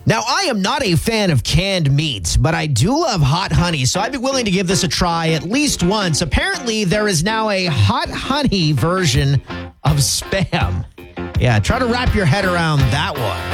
Now, I am not a fan of canned meats, but I do love hot honey, so I'd be willing to give this a try at least once. Apparently, there is now a hot honey version of Spam. Yeah, try to wrap your head around that one.